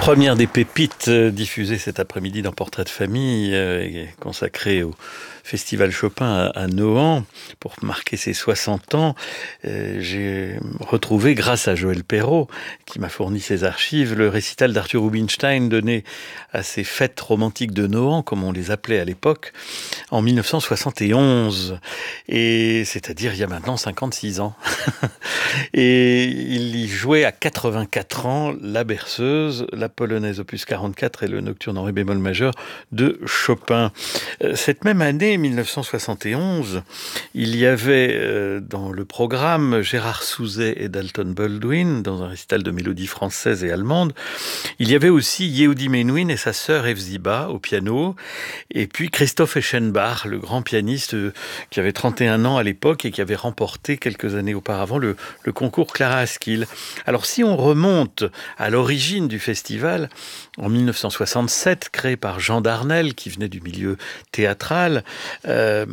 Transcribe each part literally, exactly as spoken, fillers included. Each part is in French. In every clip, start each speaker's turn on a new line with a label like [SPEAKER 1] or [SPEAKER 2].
[SPEAKER 1] Première des pépites euh, diffusée cet après-midi dans Portrait de famille, euh, consacrée au Festival Chopin à, à Nohant pour marquer ses soixante ans. Euh, j'ai retrouvé, grâce à Joël Perrault, qui m'a fourni ses archives, le récital d'Arthur Rubinstein donné à ces fêtes romantiques de Nohant, comme on les appelait à l'époque, en mille neuf cent soixante et onze. Et c'est-à-dire il y a maintenant cinquante-six ans. Et il y jouait à quatre-vingt-quatre ans la berceuse, la polonaise opus quarante-quatre et le nocturne en ré bémol majeur de Chopin. Cette même année, mille neuf cent soixante et onze, il y avait euh, dans le programme Gérard Souzet et Dalton Baldwin, dans un récital de mélodies françaises et allemandes. Il y avait aussi Yehudi Menuhin et sa sœur Efziba au piano, et puis Christoph Eschenbach, le grand pianiste euh, qui avait trente et un ans à l'époque et qui avait remporté quelques années auparavant le, le concours Clara Askill. Alors si on remonte à l'origine du festival, en mille neuf cent soixante-sept, créé par Jean Darnel, qui venait du milieu théâtral, euh,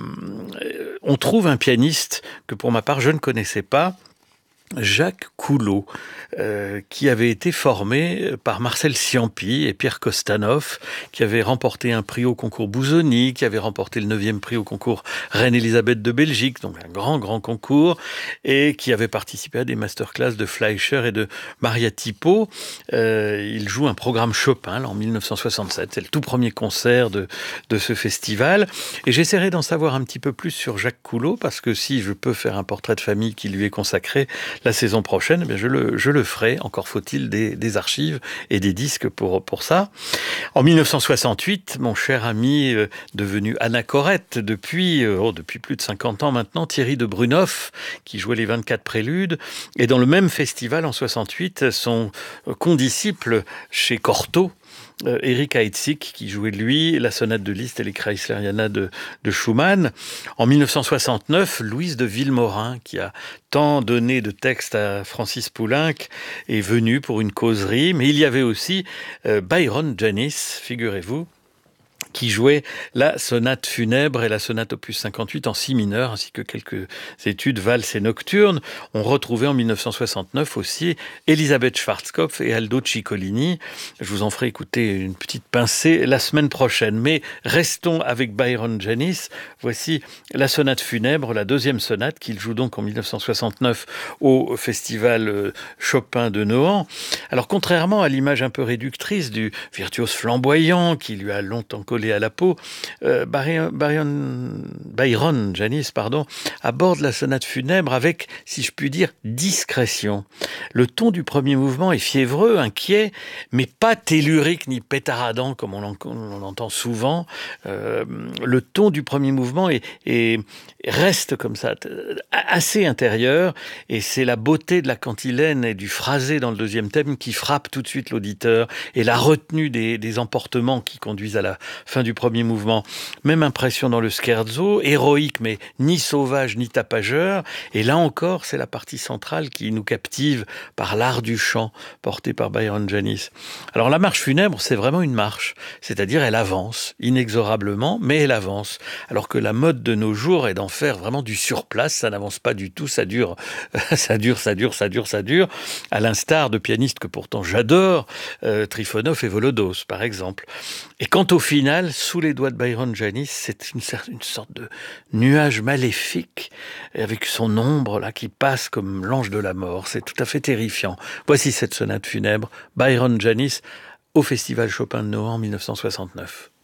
[SPEAKER 1] on trouve un pianiste que pour ma part je ne connaissais pas, Jacques Coulot, euh, qui avait été formé par Marcel Ciampi et Pierre Kostanov, qui avait remporté un prix au concours Busoni, qui avait remporté le neuvième prix au concours Reine-Elisabeth de Belgique, donc un grand, grand concours, et qui avait participé à des masterclass de Fleischer et de Maria Tipo. Euh, il joue un programme Chopin, là, en mille neuf cent soixante-sept. C'est le tout premier concert de, de ce festival. Et j'essaierai d'en savoir un petit peu plus sur Jacques Coulot, parce que si je peux faire un portrait de famille qui lui est consacré, la saison prochaine, eh je, le, je le ferai. Encore faut-il des, des archives et des disques pour, pour ça. En mille neuf cent soixante-huit, mon cher ami, euh, devenu anachorète depuis, euh, oh, depuis plus de cinquante ans maintenant, Thierry de Brunoff, qui jouait les vingt-quatre préludes, et dans le même festival en soixante-huit, son condisciple chez Cortot, Euh, Eric Heitzig, qui jouait de lui la sonate de Liszt et les Kreisleriana de, de Schumann. En mille neuf cent soixante-neuf, Louise de Villemorin, qui a tant donné de textes à Francis Poulenc, est venue pour une causerie. Mais il y avait aussi euh, Byron Janis, figurez-vous, qui jouait la sonate funèbre et la sonate opus cinquante-huit en si mineur, ainsi que quelques études valses et nocturnes. On retrouvait en mille neuf cent soixante-neuf aussi Elisabeth Schwarzkopf et Aldo Ciccolini. Je vous en ferai écouter une petite pincée la semaine prochaine. Mais restons avec Byron Janis. Voici la sonate funèbre, la deuxième sonate qu'il joue donc en mille neuf cent soixante-neuf au festival Chopin de Nohant. Alors contrairement à l'image un peu réductrice du virtuose flamboyant qui lui a longtemps collé à la peau, euh, Byron, Byron, Byron Janis pardon, aborde la sonate funèbre avec, si je puis dire, discrétion. Le ton du premier mouvement est fiévreux, inquiet, mais pas tellurique ni pétaradant comme on l'entend souvent. Euh, le ton du premier mouvement est, est, reste comme ça, assez intérieur, et c'est la beauté de la cantilène et du phrasé dans le deuxième thème qui frappe tout de suite l'auditeur, et la retenue des, des emportements qui conduisent à la fin du premier mouvement. Même impression dans le scherzo, héroïque mais ni sauvage ni tapageur, et là encore c'est la partie centrale qui nous captive par l'art du chant porté par Byron Janis. Alors la marche funèbre, c'est vraiment une marche, c'est-à-dire elle avance inexorablement, mais elle avance, alors que la mode de nos jours est d'en faire vraiment du surplace, ça n'avance pas du tout, ça dure, ça dure, ça dure, ça dure, ça dure, à l'instar de pianistes que pourtant j'adore, euh, Trifonov et Volodos par exemple. Et quant au final, sous les doigts de Byron Janis, c'est une, une sorte de nuage maléfique avec son ombre là qui passe comme l'ange de la mort. C'est tout à fait terrifiant. Voici cette sonate funèbre, Byron Janis au Festival Chopin de Nohant en mille neuf cent soixante-neuf.